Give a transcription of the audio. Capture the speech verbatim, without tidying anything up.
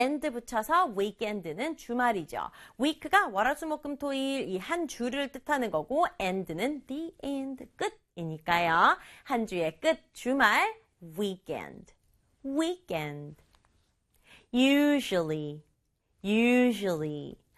end 붙여서 weekend는 주말이죠. week가 월화수목금토일 이 한 주를 뜻하는 거고 end는 the end 끝이니까요. 한 주의 끝 주말 weekend. weekend. usually. usually.